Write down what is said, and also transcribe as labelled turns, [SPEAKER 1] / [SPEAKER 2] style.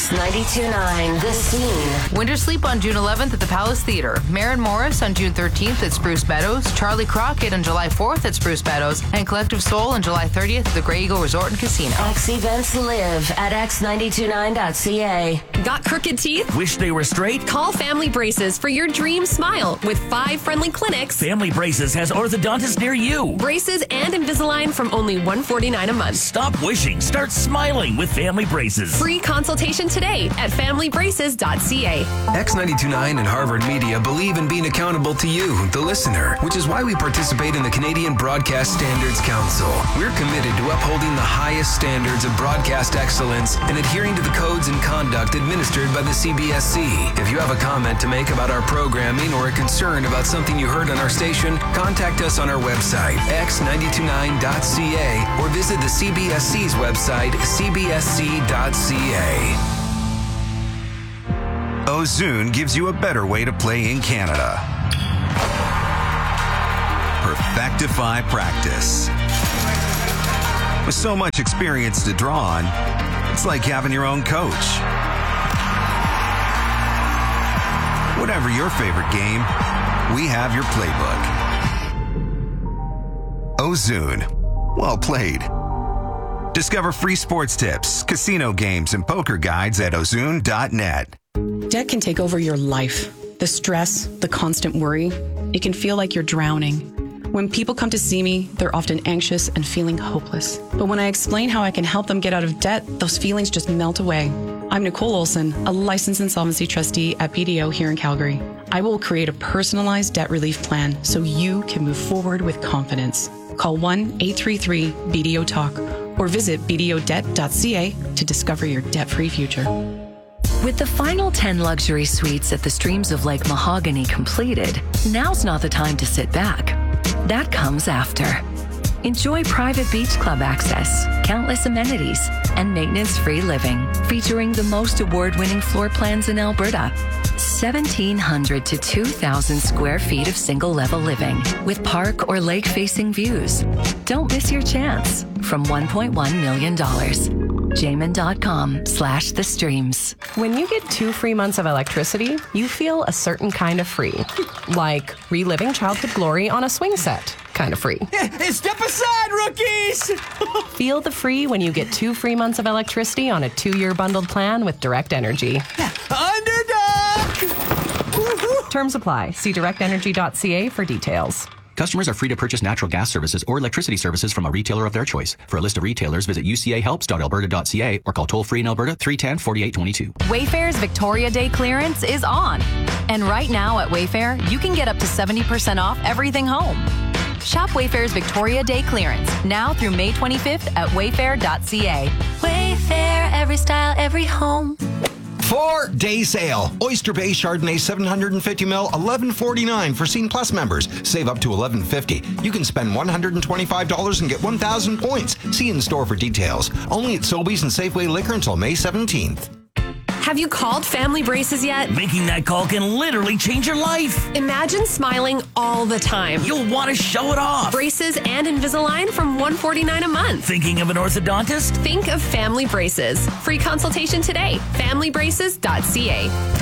[SPEAKER 1] X92.9 The Scene.
[SPEAKER 2] Winter Sleep on June 11th at the Palace Theater. Maren Morris on June 13th at Spruce Meadows. Charlie Crockett on July 4th at Spruce Meadows. And Collective Soul on July 30th at the Grey Eagle Resort and Casino.
[SPEAKER 1] X events live at X929.ca.
[SPEAKER 3] Got crooked teeth?
[SPEAKER 4] Wish they were straight?
[SPEAKER 3] Call Family Braces for your dream smile with 5 friendly clinics.
[SPEAKER 4] Family Braces has orthodontists near you.
[SPEAKER 3] Braces and Invisalign from only $149 a month.
[SPEAKER 4] Stop wishing. Start smiling with Family Braces.
[SPEAKER 3] Free consultation today at familybraces.ca.
[SPEAKER 5] X92.9 and Harvard Media believe in being accountable to you, the listener, which is why we participate in the Canadian Broadcast Standards Council. We're committed to upholding the highest standards of broadcast excellence and adhering to the codes and conduct administered by the CBSC. If you have a comment to make about our programming or a concern about something you heard on our station, contact us on our website, x929.ca, or visit the CBSC's website, cbsc.ca.
[SPEAKER 6] Ozoon gives you a better way to play in Canada. Perfectify practice. With so much experience to draw on, it's like having your own coach. Whatever your favorite game, we have your playbook. Ozoon. Well played. Discover free sports tips, casino games, and poker guides at ozoon.net.
[SPEAKER 7] Debt can take over your life. The stress, the constant worry, it can feel like you're drowning. When people come to see me, they're often anxious and feeling hopeless. But when I explain how I can help them get out of debt, those feelings just melt away. I'm Nicole Olson, a licensed insolvency trustee at BDO here in Calgary. I will create a personalized debt relief plan so you can move forward with confidence. Call 1-833-BDO-TALK or visit bdodebt.ca to discover your debt-free future.
[SPEAKER 8] With the final 10 luxury suites at the Streams of Lake Mahogany completed, now's not the time to sit back. That comes after. Enjoy private beach club access, countless amenities, and maintenance-free living, featuring the most award-winning floor plans in Alberta. 1,700 to 2,000 square feet of single-level living with park or lake-facing views. Don't miss your chance from $1.1 million. Jamin.com/the streams.
[SPEAKER 9] When you get 2 free months of electricity, you feel a certain kind of free. Like reliving childhood glory on a swing set. Kind of free.
[SPEAKER 10] Step aside, rookies!
[SPEAKER 9] Feel the free when you get 2 free months of electricity on a 2-year bundled plan with Direct Energy.
[SPEAKER 10] Underdog!
[SPEAKER 9] Terms apply. See directenergy.ca for details.
[SPEAKER 11] Customers are free to purchase natural gas services or electricity services from a retailer of their choice. For a list of retailers, visit ucahelps.alberta.ca or call toll-free in Alberta 310-4822.
[SPEAKER 12] Wayfair's Victoria Day clearance is on. And right now at Wayfair, you can get up to 70% off everything home. Shop Wayfair's Victoria Day clearance now through May 25th at wayfair.ca.
[SPEAKER 13] Wayfair, every style, every home.
[SPEAKER 14] 4-day sale. Oyster Bay Chardonnay 750ml, $11.49 for Scene Plus members. Save up to $11.50. You can spend $125 and get 1,000 points. See in store for details. Only at Sobeys and Safeway Liquor until May 17th.
[SPEAKER 3] Have you called Family Braces yet?
[SPEAKER 4] Making that call can literally change your life.
[SPEAKER 3] Imagine smiling all the time.
[SPEAKER 4] You'll want to show it off.
[SPEAKER 3] Braces and Invisalign from $149 a month.
[SPEAKER 4] Thinking of an orthodontist?
[SPEAKER 3] Think of Family Braces. Free consultation today. familybraces.ca.